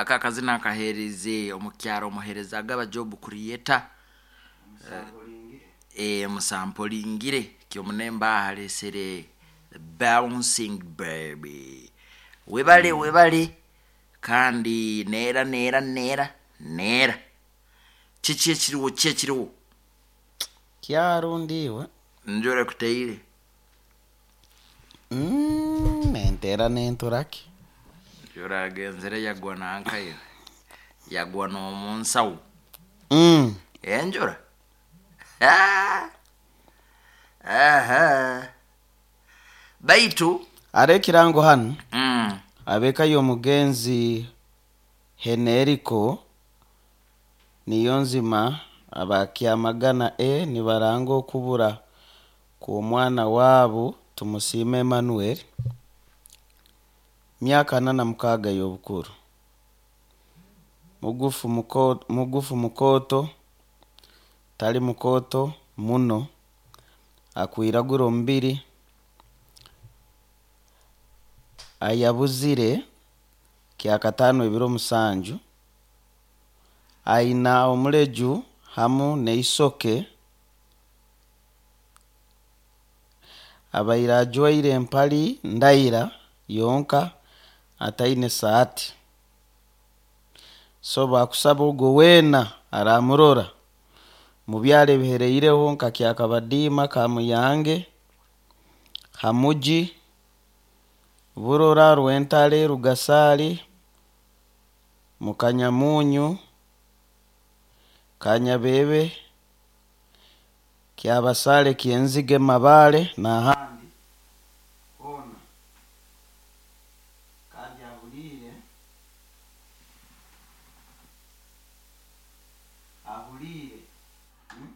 aka kazina kahereze omukyaro omuhereza gaba job creator musampolingire kyomunemba halesere bouncing baby webale kandi nera chechiriwo kyaro ndiwe njore kuteire mentera nenturaki jora genzere yagwa nankayo yagwa no monsawu enjora baitu are kirango hano abeka yo mugenzi Henerico niyo nzima abakyamagana nibarango kubura ku mwana wabo tumusime Emmanuel myaka 86 y'obukuru mugufu mukoto tali mukoto muno akwiragura ombiri ayabuzire kya 5 ebiro 7 aina omuleju hamu neisoke abaira ajwaire empali ndaira yonka ataine saati so bakusaba ugo wena aramurora mubyale bihereireho nka kyakabadima kamuyange hamuji burora rwentale rugasali mukanyamunyu kanyabebe kyabasale kyenzige mabale na handi ona ahulire